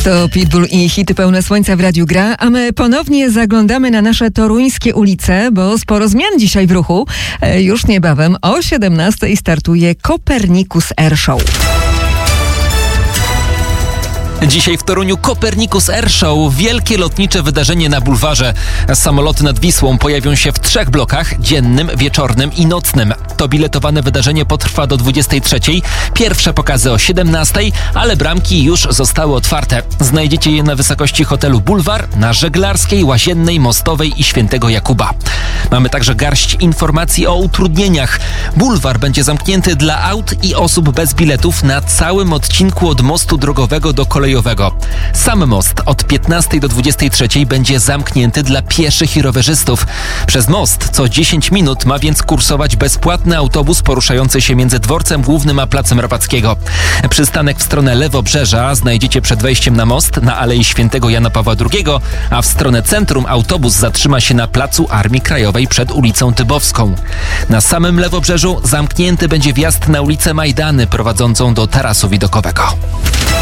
To Pitbull i hity pełne słońca w Radiu Gra, a my ponownie zaglądamy na nasze toruńskie ulice, bo sporo zmian dzisiaj w ruchu. Już niebawem o 17:00 startuje Copernicus Air Show. Dzisiaj w Toruniu Copernicus Air Show. Wielkie lotnicze wydarzenie na bulwarze. Samoloty nad Wisłą pojawią się w 3 blokach: dziennym, wieczornym i nocnym. To biletowane wydarzenie potrwa do 23:00. Pierwsze pokazy o 17:00, ale bramki już zostały otwarte. Znajdziecie je na wysokości hotelu Bulwar, na Żeglarskiej, Łaziennej, Mostowej i Świętego Jakuba. Mamy także garść informacji o utrudnieniach. Bulwar będzie zamknięty dla aut i osób bez biletów na całym odcinku od mostu drogowego do kolejowego. Sam most od 15:00 do 23:00 będzie zamknięty dla pieszych i rowerzystów. Przez most co 10 minut ma więc kursować bezpłatny autobus poruszający się między dworcem głównym a placem Rawackiego. Przystanek w stronę Lewobrzeża znajdziecie przed wejściem na most na Alei Świętego Jana Pawła II, a w stronę centrum autobus zatrzyma się na placu Armii Krajowej przed ulicą Dybowską. Na samym Lewobrzeżu zamknięty będzie wjazd na ulicę Majdany prowadzącą do tarasu widokowego.